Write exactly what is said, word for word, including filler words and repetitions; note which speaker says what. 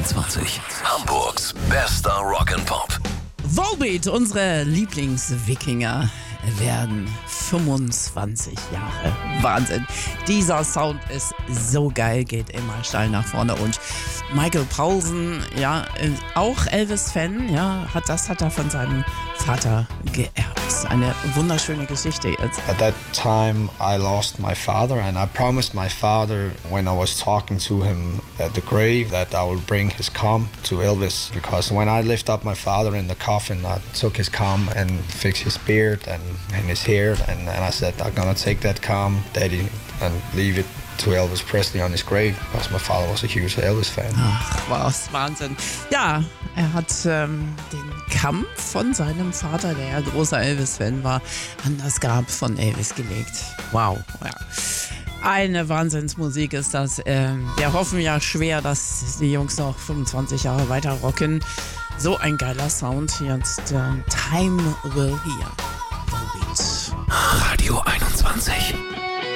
Speaker 1: fünfundzwanzig. Hamburgs bester Rock'n'Pop.
Speaker 2: Volbeat, unsere Lieblingswikinger, werden fünfundzwanzig Jahre. Wahnsinn. Dieser Sound ist so geil, geht immer steil nach vorne. Und Michael Paulsen, ja, auch Elvis-Fan, ja, hat, das hat er von seinem Vater geerbt. Eine wunderschöne Geschichte jetzt.
Speaker 3: At that time I lost my father, and I promised my father when I was talking to him at the grave that I would bring his comb to Elvis, because when I lift up my father in the coffin, I took his comb and fixed his beard and, and his hair, and, and I said, I'm gonna take that comb, Daddy, and leave it to Elvis Presley on his grave, because my father was a huge Elvis-Fan.
Speaker 2: Ach, was Wahnsinn. Ja, er hat ähm, den Kamm von seinem Vater, der ja großer Elvis-Fan war, an das Grab von Elvis gelegt. Wow, ja. Eine Wahnsinnsmusik ist das. Ähm, wir hoffen ja schwer, dass die Jungs noch fünfundzwanzig Jahre weiter rocken. So ein geiler Sound. Jetzt ähm, Time Will Heal.